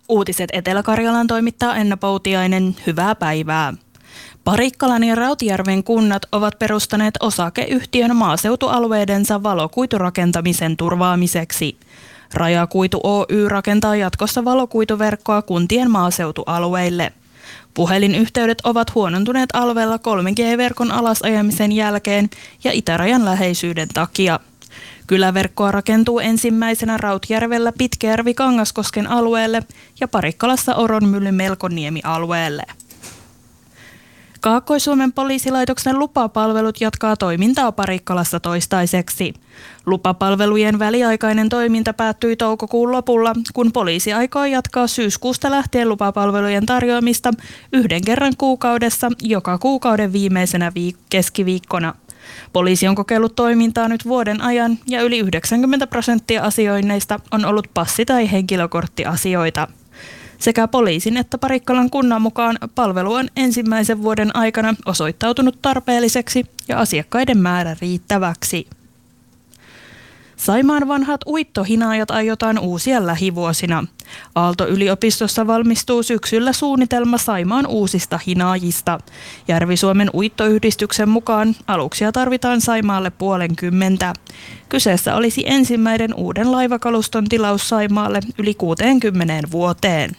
Uutiset Etelä-Karjalan toimittaa Enna Poutiainen. Hyvää päivää. Parikkalan ja Rautjärven kunnat ovat perustaneet osakeyhtiön maaseutualueidensa valokuiturakentamisen turvaamiseksi. Rajakuitu Oy rakentaa jatkossa valokuituverkkoa kuntien maaseutualueille. Puhelinyhteydet ovat huonontuneet alueella 3G-verkon alasajamisen jälkeen ja itärajan läheisyyden takia. Kyläverkkoa rakentuu ensimmäisenä Rautjärvellä Pitkäjärvi-Kangaskosken alueelle ja Parikkalassa Oronmylly Melkoniemi-alueelle. Kaakkois-Suomen poliisilaitoksen lupapalvelut jatkaa toimintaa Parikkalassa toistaiseksi. Lupapalvelujen väliaikainen toiminta päättyi toukokuun lopulla, kun poliisi aikoo jatkaa syyskuusta lähtien lupapalvelujen tarjoamista 1 kerran kuukaudessa joka kuukauden viimeisenä keskiviikkona. Poliisi on kokeillut toimintaa nyt vuoden ajan ja yli 90% asioinneista on ollut passi- tai henkilökorttiasioita. Sekä poliisin että Parikkalan kunnan mukaan palvelu on ensimmäisen vuoden aikana osoittautunut tarpeelliseksi ja asiakkaiden määrä riittäväksi. Saimaan vanhat uittohinaajat aiotaan uusia lähivuosina. Aalto-yliopistossa valmistuu syksyllä suunnitelma Saimaan uusista hinaajista. Järvi-Suomen uittoyhdistyksen mukaan aluksia tarvitaan Saimaalle 50. Kyseessä olisi ensimmäinen uuden laivakaluston tilaus Saimaalle yli 60 vuoteen.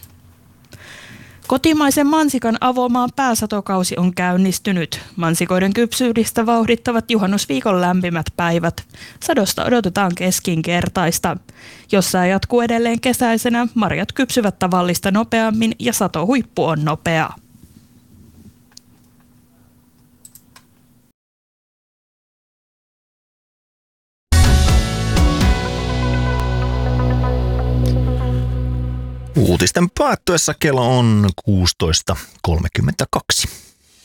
Kotimaisen mansikan avomaan pääsatokausi on käynnistynyt. Mansikoiden kypsyydestä vauhdittavat juhannusviikon lämpimät päivät. Sadosta odotetaan keskinkertaista. Jos sää jatkuu edelleen kesäisenä, marjat kypsyvät tavallista nopeammin ja satohuippu on nopea. Uutisten päättyessä kello on 16.32.